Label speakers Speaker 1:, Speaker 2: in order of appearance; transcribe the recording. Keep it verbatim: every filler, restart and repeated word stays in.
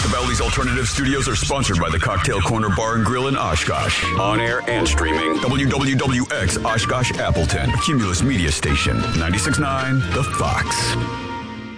Speaker 1: Machiavelli's Alternative Studios are sponsored by the Cocktail Corner Bar and Grill in Oshkosh. On air and streaming. W W W X Oshkosh Appleton. A Cumulus Media Station. ninety-six point nine The Fox.